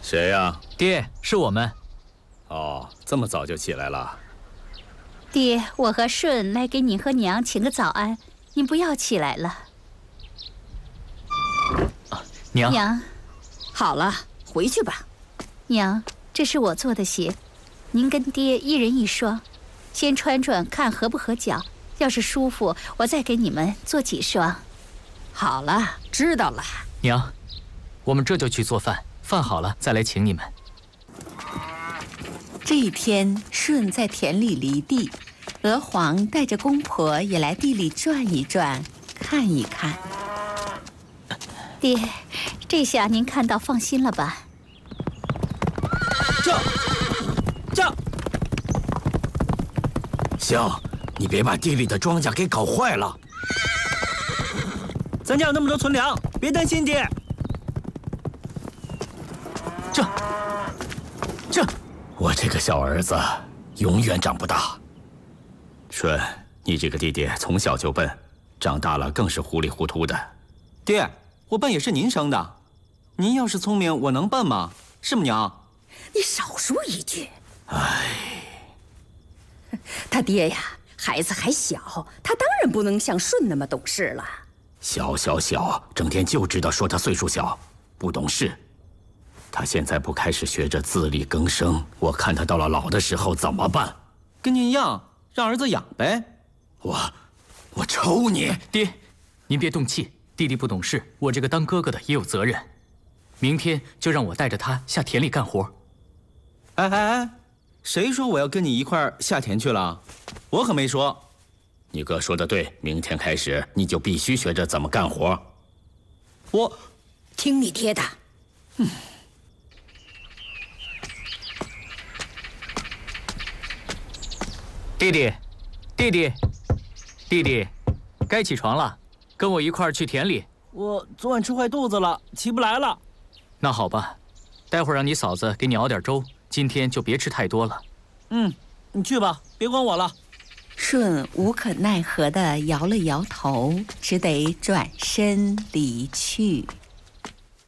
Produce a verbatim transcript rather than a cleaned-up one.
谁呀？ 爹，是我们。 哦，这么早就起来了。 爹，我和顺来给你和娘请个早安，您不要起来了。 啊，娘。 娘， 好了，回去吧。 娘，这是我做的鞋，您跟爹一人一双，先穿穿看合不合脚，要是舒服，我再给你们做几双。 好了，知道了。 娘，我们这就去做饭，饭好了再来请你们。 这一天，舜在田里犁地，娥皇带着公婆也来地里转一转，看一看。 爹，这下您看到放心了吧？ 这，这， 香，你别把地里的庄稼给搞坏了。 咱家有那么多存粮，别担心，爹。 这，这， 我这个小儿子永远长不大。顺，你这个弟弟从小就笨，长大了更是糊里糊涂的。 爹，我笨也是您生的，您要是聪明，我能笨吗？是吗，娘？ 你少说一句。 唉， 他爹呀，孩子还小，他当然不能像舜那么懂事了。 小小小，整天就知道说他岁数小，不懂事。他现在不开始学着自力更生，我看他到了老的时候怎么办？ 跟您一样，让儿子养呗。 我，我抽你！ 爹，您别动气，弟弟不懂事，我这个当哥哥的也有责任。明天就让我带着他下田里干活。 哎哎哎，谁说我要跟你一块儿下田去了？我可没说。 你哥说的对，明天开始你就必须学着怎么干活。 我， 听你爹的。 嗯。弟弟，弟弟，弟弟，该起床了，跟我一块儿去田里。 我昨晚吃坏肚子了，起不来了。 那好吧，待会儿让你嫂子给你熬点粥，今天就别吃太多了。 嗯，你去吧，别管我了。 舜无可奈何地摇了摇头，只得转身离去。